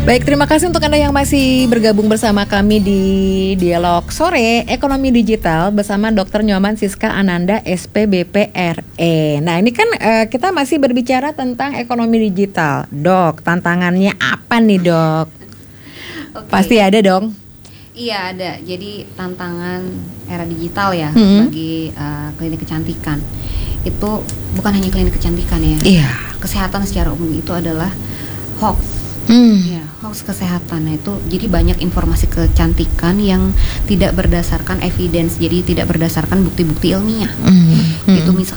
Baik, terima kasih untuk Anda yang masih bergabung bersama kami di Dialog Sore Ekonomi Digital bersama Dr. Nyoman Siska Ananda, SPBP RE. Nah, ini kan kita masih berbicara tentang ekonomi digital. Dok, tantangannya apa nih, Dok? Okay. Pasti ada dong. Iya, ada. Jadi tantangan era digital ya bagi klinik kecantikan. Itu bukan hanya klinik kecantikan ya. Iya. Kesehatan secara umum itu adalah hoax. Ya, hoax kesehatan. Nah, itu jadi banyak informasi kecantikan yang tidak berdasarkan evidence, jadi tidak berdasarkan bukti-bukti ilmiah. Itu